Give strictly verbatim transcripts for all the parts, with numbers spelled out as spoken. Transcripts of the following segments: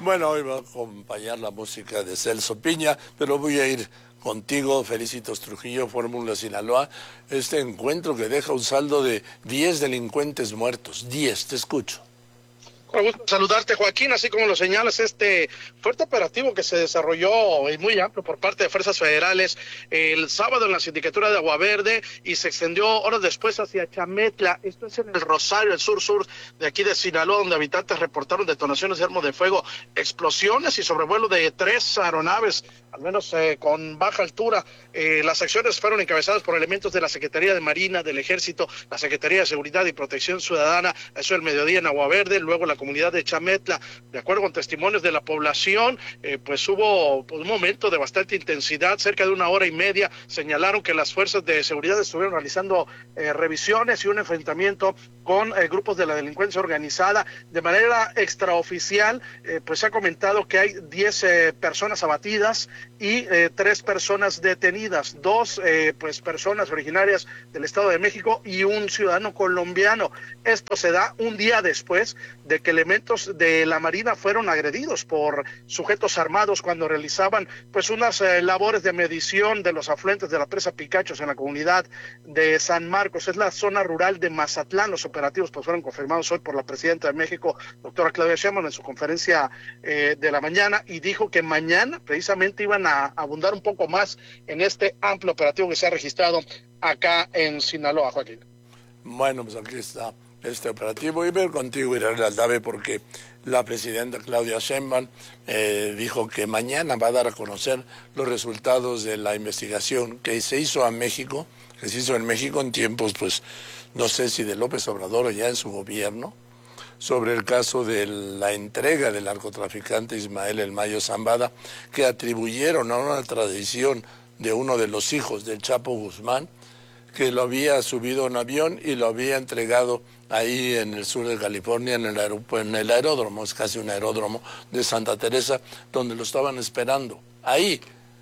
Bueno, hoy va a acompañar la música de Celso Piña, pero voy a ir contigo, Felicitos Trujillo, Fórmula Sinaloa, este encuentro que deja un saldo de diez delincuentes muertos. diez, te escucho. Con gusto saludarte, Joaquín, así como lo señalas, este fuerte operativo que se desarrolló y muy amplio por parte de fuerzas federales el sábado en la sindicatura de Agua Verde y se extendió horas después hacia Chametla. Esto es en el Rosario, el sur-sur de aquí de Sinaloa, donde habitantes reportaron detonaciones de armas de fuego, explosiones y sobrevuelo de tres aeronaves, al menos eh, con baja altura. Eh, las acciones fueron encabezadas por elementos de la Secretaría de Marina, del Ejército, la Secretaría de Seguridad y Protección Ciudadana, eso del mediodía en Agua Verde, luego la comunidad de Chametla. De acuerdo con testimonios de la población, eh, pues hubo pues, un momento de bastante intensidad, cerca de una hora y media. Señalaron que las fuerzas de seguridad estuvieron realizando eh, revisiones y un enfrentamiento con eh, grupos de la delincuencia organizada. De manera extraoficial, eh, pues se ha comentado que hay diez eh, personas abatidas y eh, tres personas detenidas, dos eh, pues personas originarias del Estado de México y un ciudadano colombiano. Esto se da un día después de que elementos de la Marina fueron agredidos por sujetos armados cuando realizaban pues unas eh, labores de medición de los afluentes de la presa Picachos en la comunidad de San Marcos. Es la zona rural de Mazatlán. Los operativos pues fueron confirmados hoy por la presidenta de México, doctora Claudia Sheinbaum, en su conferencia eh, de la mañana, y dijo que mañana precisamente iban a abundar un poco más en este amplio operativo que se ha registrado acá en Sinaloa, Joaquín. Bueno, pues aquí está este operativo y ver contigo, Israel Aldave, porque la presidenta Claudia Sheinbaum eh, dijo que mañana va a dar a conocer los resultados de la investigación que se hizo a México, que se hizo en México en tiempos, pues, no sé si de López Obrador o ya en su gobierno, sobre el caso de la entrega del narcotraficante Ismael El Mayo Zambada, que atribuyeron a una tradición de uno de los hijos del Chapo Guzmán, que lo había subido a un avión y lo había entregado ahí en el sur de California, en el, en el aeródromo, es casi un aeródromo de Santa Teresa, donde lo estaban esperando. Ahí,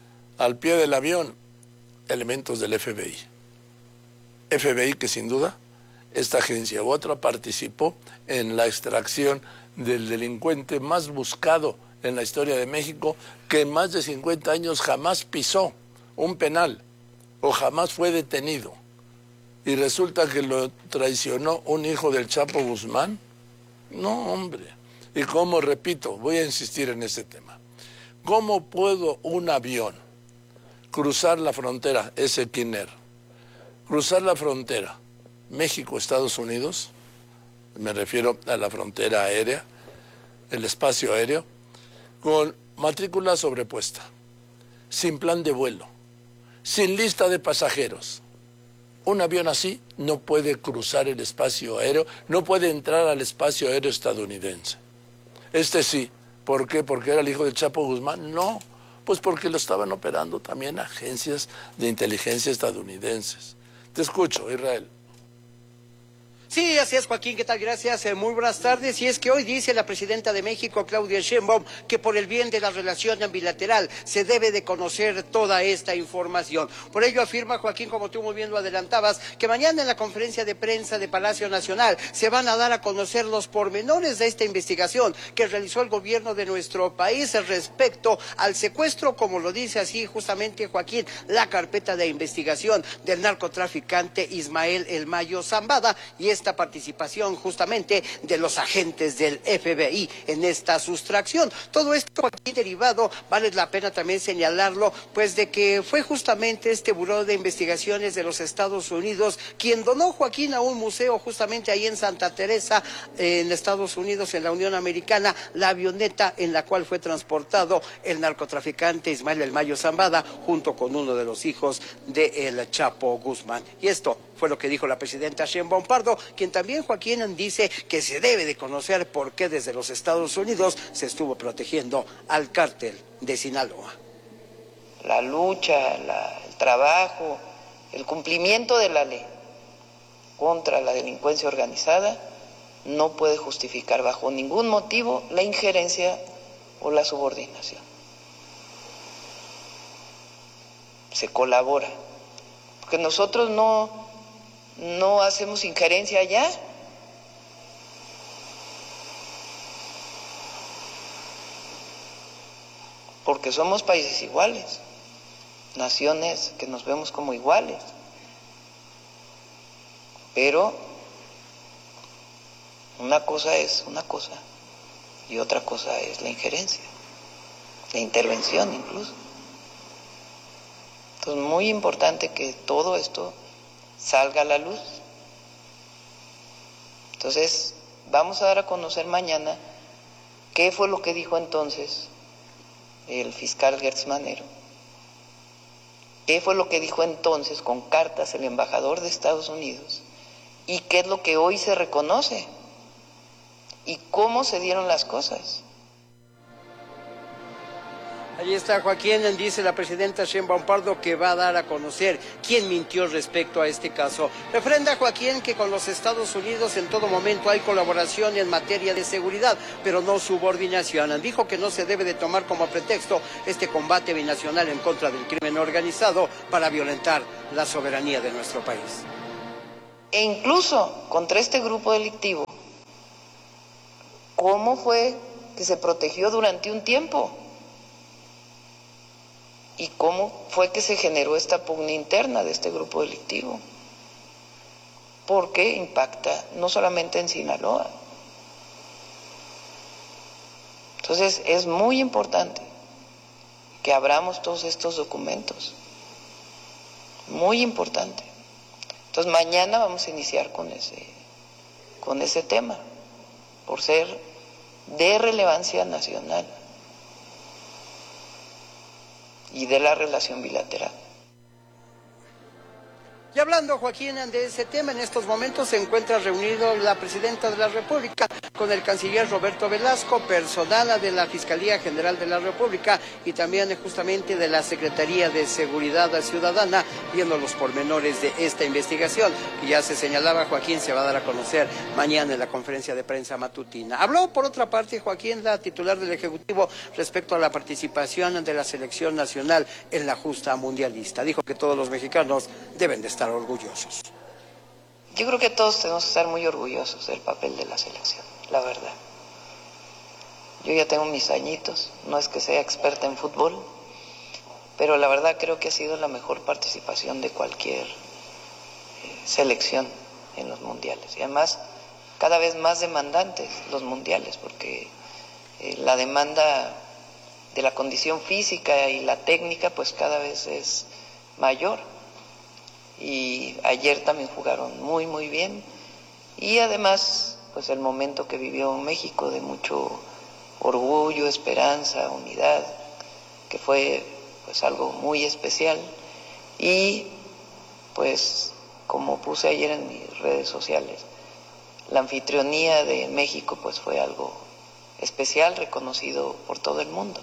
al pie del avión, elementos del F B I. F B I que sin duda, esta agencia u otra participó en la extracción del delincuente más buscado en la historia de México, que en más de cincuenta años jamás pisó un penal o jamás fue detenido. Y resulta que lo traicionó un hijo del Chapo Guzmán. No, hombre. Y como repito, voy a insistir en este tema. ¿Cómo puedo un avión cruzar la frontera, ese Kiner, cruzar la frontera México-Estados Unidos? Me refiero a la frontera aérea, el espacio aéreo, con matrícula sobrepuesta, sin plan de vuelo, sin lista de pasajeros. Un avión así no puede cruzar el espacio aéreo, no puede entrar al espacio aéreo estadounidense. Este sí. ¿Por qué? ¿Porque era el hijo del Chapo Guzmán? No, pues porque lo estaban operando también agencias de inteligencia estadounidenses. Te escucho, Israel. Sí, así es, Joaquín, ¿qué tal? Gracias, eh, muy buenas tardes. Y es que hoy dice la presidenta de México, Claudia Sheinbaum, que por el bien de la relación bilateral se debe de conocer toda esta información. Por ello afirma, Joaquín, como tú muy bien lo adelantabas, que mañana en la conferencia de prensa de Palacio Nacional se van a dar a conocer los pormenores de esta investigación que realizó el gobierno de nuestro país respecto al secuestro, como lo dice así justamente, Joaquín, la carpeta de investigación del narcotraficante Ismael El Mayo Zambada, y es esta participación justamente de los agentes del F B I en esta sustracción. Todo esto aquí derivado, vale la pena también señalarlo, pues de que fue justamente este Buró de Investigaciones de los Estados Unidos quien donó, Joaquín, a un museo justamente ahí en Santa Teresa, eh, en Estados Unidos, en la Unión Americana, la avioneta en la cual fue transportado el narcotraficante Ismael El Mayo Zambada junto con uno de los hijos de el Chapo Guzmán. Y esto fue lo que dijo la presidenta Sheinbaum Pardo, quien también, Joaquín, dice que se debe de conocer por qué desde los Estados Unidos se estuvo protegiendo al cártel de Sinaloa. La lucha, la, el trabajo, el cumplimiento de la ley contra la delincuencia organizada no puede justificar bajo ningún motivo la injerencia o la subordinación. Se colabora, porque nosotros no no hacemos injerencia allá. porque somos países iguales, naciones que nos vemos como iguales, pero una cosa es una cosa y otra cosa es la injerencia, la intervención incluso. Entonces, muy importante que todo esto salga a la luz. Entonces, vamos a dar a conocer mañana qué fue lo que dijo entonces el fiscal Gertz Manero, qué fue lo que dijo entonces con cartas el embajador de Estados Unidos y qué es lo que hoy se reconoce y cómo se dieron las cosas. Allí está Joaquín, dice la presidenta Sheinbaum Pardo que va a dar a conocer quién mintió respecto a este caso. Refrenda Joaquín que con los Estados Unidos en todo momento hay colaboración en materia de seguridad, pero no subordinación. Dijo que no se debe de tomar como pretexto este combate binacional en contra del crimen organizado para violentar la soberanía de nuestro país. E incluso contra este grupo delictivo, ¿cómo fue que se protegió durante un tiempo? ¿Y cómo fue que se generó esta pugna interna de este grupo delictivo? Porque impacta no solamente en Sinaloa. Entonces es muy importante que abramos todos estos documentos. Muy importante. Entonces mañana vamos a iniciar con ese, con ese tema, por ser de relevancia nacional y de la relación bilateral. Y hablando, Joaquín, de ese tema, en estos momentos se encuentra reunido la presidenta de la República con el canciller Roberto Velasco, personal de la Fiscalía General de la República y también justamente de la Secretaría de Seguridad Ciudadana, viendo los pormenores de esta investigación, que ya se señalaba, Joaquín, se va a dar a conocer mañana en la conferencia de prensa matutina. Habló, por otra parte, Joaquín, la titular del Ejecutivo, respecto a la participación de la selección nacional en la justa mundialista. Dijo que todos los mexicanos deben de estar orgullosos. Yo creo que todos tenemos que estar muy orgullosos del papel de la selección, la verdad. Yo ya tengo mis añitos, no es que sea experta en fútbol, pero la verdad creo que ha sido la mejor participación de cualquier eh, selección en los mundiales. Y además, cada vez más demandantes los mundiales, porque eh, la demanda de la condición física y la técnica pues cada vez es mayor. Y ayer también jugaron muy muy bien y además pues el momento que vivió México de mucho orgullo, esperanza, unidad, que fue pues algo muy especial. Y pues como puse ayer en mis redes sociales, la anfitrionía de México pues fue algo especial, reconocido por todo el mundo.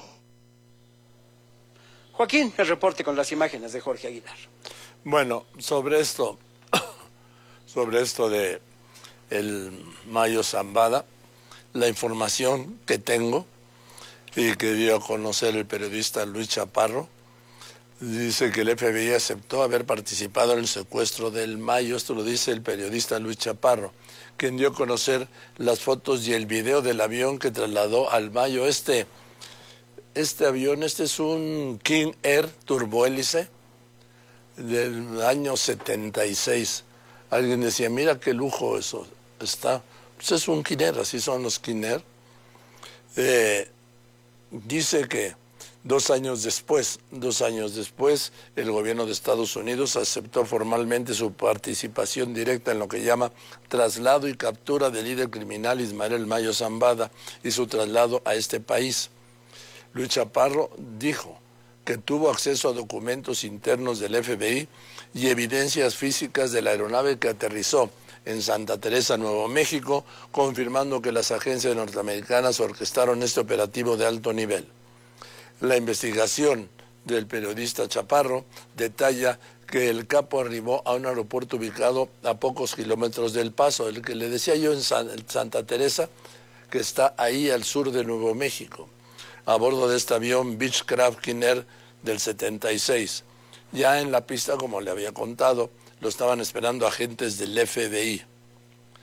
Joaquín, el reporte con las imágenes de Jorge Aguilar. Bueno, sobre esto, sobre esto de el Mayo Zambada, la información que tengo y que dio a conocer el periodista Luis Chaparro, dice que el F B I aceptó haber participado en el secuestro del Mayo. Esto lo dice el periodista Luis Chaparro, quien dio a conocer las fotos y el video del avión que trasladó al Mayo. Este, este avión, este es un King Air turbohélice del año setenta y seis. Alguien decía, mira qué lujo eso está. Pues es un King Air, así son los King Air. Eh, dice que dos años después, dos años después, el gobierno de Estados Unidos aceptó formalmente su participación directa en lo que llama traslado y captura del líder criminal Ismael Mayo Zambada y su traslado a este país. Luis Chaparro dijo que tuvo acceso a documentos internos del F B I y evidencias físicas de la aeronave que aterrizó en Santa Teresa, Nuevo México, confirmando que las agencias norteamericanas orquestaron este operativo de alto nivel. La investigación del periodista Chaparro detalla que el capo arribó a un aeropuerto ubicado a pocos kilómetros del Paso, el que le decía yo en Santa Teresa, que está ahí al sur de Nuevo México, a bordo de este avión Beechcraft King Air del setenta y seis. Ya en la pista, como le había contado, lo estaban esperando agentes del F B I.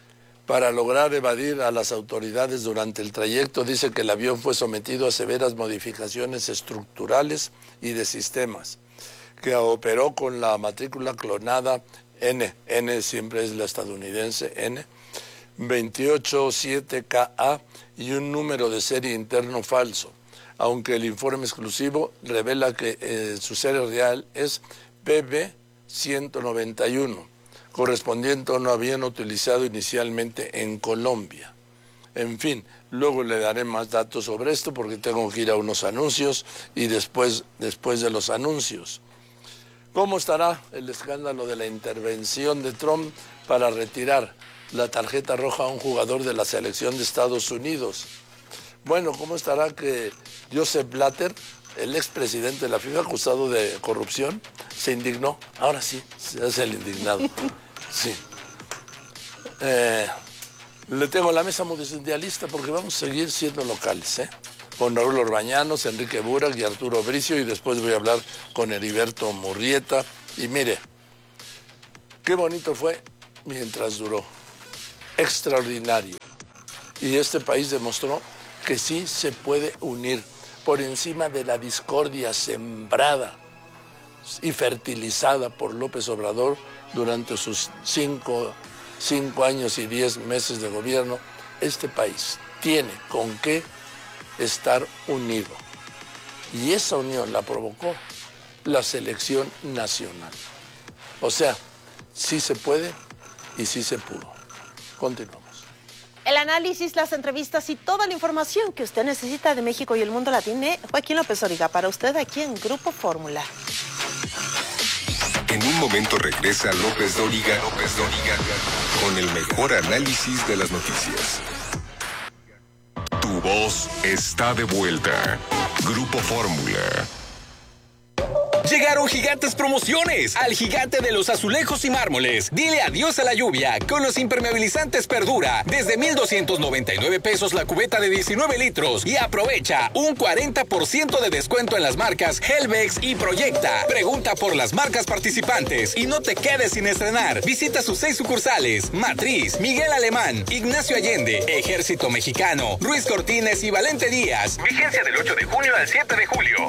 para lograr evadir a las autoridades durante el trayecto. Dice que el avión fue sometido a severas modificaciones estructurales y de sistemas, que operó con la matrícula clonada N, N siempre es la estadounidense, N, veintiocho siete K A y un número de serie interno falso, aunque el informe exclusivo revela que eh, su serie real es P B ciento noventa y uno, correspondiente a un avión utilizado inicialmente en Colombia. En fin, luego le daré más datos sobre esto porque tengo que ir a unos anuncios y después, después de los anuncios. ¿Cómo estará el escándalo de la intervención de Trump para retirar la tarjeta roja a un jugador de la selección de Estados Unidos? Bueno, ¿cómo estará que Joseph Blatter, el expresidente de la FIFA acusado de corrupción, se indignó? Ahora sí, se hace el indignado. Sí. Eh, le tengo la mesa mundialista porque vamos a seguir siendo locales, ¿eh? Con Raúl Orbañanos, Enrique Burak y Arturo Bricio, y después voy a hablar con Heriberto Murrieta. Y mire, qué bonito fue mientras duró. Extraordinario. Y este país demostró que sí se puede unir por encima de la discordia sembrada y fertilizada por López Obrador durante sus cinco, cinco años y diez meses de gobierno. Este país tiene con qué estar unido. Y esa unión la provocó la selección nacional. O sea, sí se puede y sí se pudo. Continuamos. El análisis, las entrevistas y toda la información que usted necesita de México y el mundo la tiene Joaquín López Dóriga para usted aquí en Grupo Fórmula. En un momento regresa López Dóriga, López Dóriga, con el mejor análisis de las noticias. Tu voz está de vuelta. Grupo Fórmula. Llegaron gigantes promociones al gigante de los azulejos y mármoles. Dile adiós a la lluvia con los impermeabilizantes Perdura. Desde mil doscientos noventa y nueve pesos la cubeta de diecinueve litros. Y aprovecha un cuarenta por ciento de descuento en las marcas Helvex y Proyecta. Pregunta por las marcas participantes y no te quedes sin estrenar. Visita sus seis sucursales: Matriz, Miguel Alemán, Ignacio Allende, Ejército Mexicano, Ruiz Cortines y Valente Díaz. Vigencia del ocho de junio al siete de julio.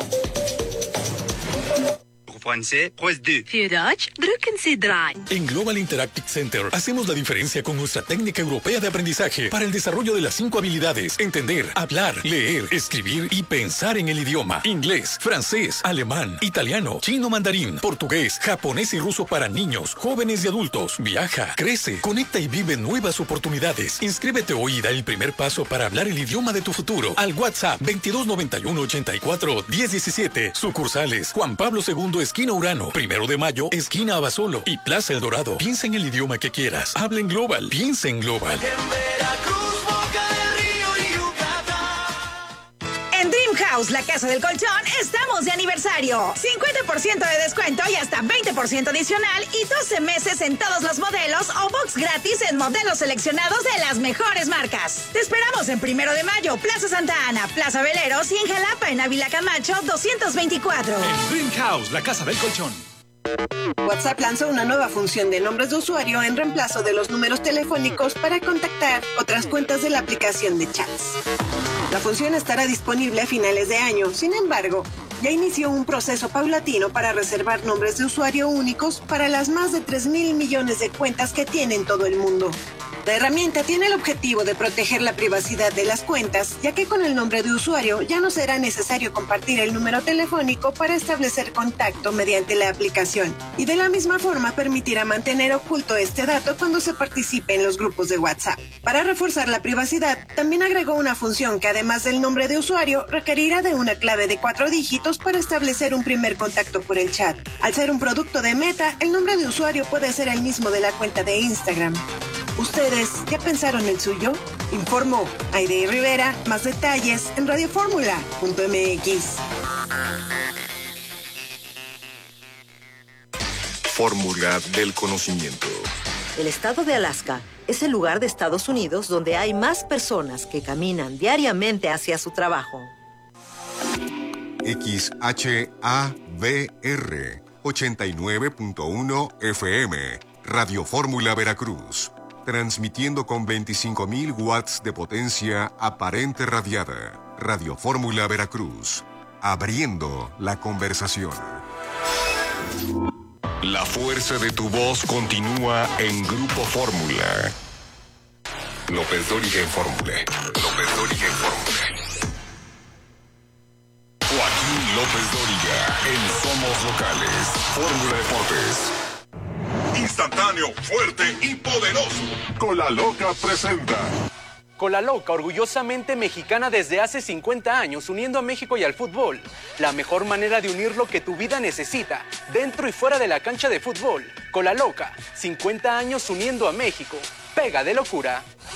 En Global Interactive Center hacemos la diferencia con nuestra técnica europea de aprendizaje para el desarrollo de las cinco habilidades: entender, hablar, leer, escribir y pensar en el idioma. Inglés, francés, alemán, italiano, chino, mandarín, portugués, japonés y ruso para niños, jóvenes y adultos. Viaja, crece, conecta y vive nuevas oportunidades. Inscríbete hoy y da el primer paso para hablar el idioma de tu futuro al WhatsApp veintidós noventa y uno ochenta y cuatro diez diecisiete. Sucursales: Juan Pablo segundo, esquina Urano, Primero de Mayo, esquina Abasolo y Plaza El Dorado. Piensa en el idioma que quieras. Habla en Global. Piensa en Global. En Dream House, la casa del colchón, estamos de aniversario. cincuenta por ciento de descuento y hasta veinte por ciento adicional y doce meses en todos los modelos o box gratis en modelos seleccionados de las mejores marcas. Te esperamos en Primero de Mayo, Plaza Santa Ana, Plaza Veleros y en Jalapa, en Ávila Camacho doscientos veinticuatro. En Dream House, la casa del colchón. WhatsApp lanzó una nueva función de nombres de usuario en reemplazo de los números telefónicos para contactar otras cuentas de la aplicación de chats. La función estará disponible a finales de año. Sin embargo, ya inició un proceso paulatino para reservar nombres de usuario únicos para las más de tres mil millones de cuentas que tiene en todo el mundo. La herramienta tiene el objetivo de proteger la privacidad de las cuentas, ya que con el nombre de usuario ya no será necesario compartir el número telefónico para establecer contacto mediante la aplicación, y de la misma forma permitirá mantener oculto este dato cuando se participe en los grupos de WhatsApp. Para reforzar la privacidad, también agregó una función que además del nombre de usuario requerirá de una clave de cuatro dígitos para establecer un primer contacto por el chat. Al ser un producto de Meta, el nombre de usuario puede ser el mismo de la cuenta de Instagram. ¿Ustedes ya pensaron el suyo? Informó Aide Rivera. Más detalles en radio fórmula punto m x. Fórmula del conocimiento. El estado de Alaska es el lugar de Estados Unidos donde hay más personas que caminan diariamente hacia su trabajo. X H A V R ochenta y nueve punto uno F M, Radio Fórmula Veracruz. transmitiendo con veinticinco mil watts de potencia aparente radiada. Radio Fórmula Veracruz, abriendo la conversación. La fuerza de tu voz continúa en Grupo Fórmula. López Dóriga en Fórmula. López Dóriga en Fórmula. Joaquín López Dóriga en Somos Locales. Fórmula Deportes. Instantáneo, fuerte y poderoso. Cola Loca presenta. Cola Loca, orgullosamente mexicana desde hace cincuenta años, uniendo a México y al fútbol. La mejor manera de unir lo que tu vida necesita, dentro y fuera de la cancha de fútbol. Cola Loca, cincuenta años uniendo a México. Pega de locura.